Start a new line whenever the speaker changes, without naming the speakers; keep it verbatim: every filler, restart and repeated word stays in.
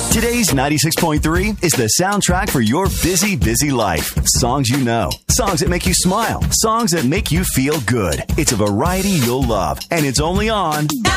Today's ninety-six point three is the soundtrack for your busy, busy life. Songs you know, songs that make you smile, songs that make you feel good. It's a variety you'll love, and it's only on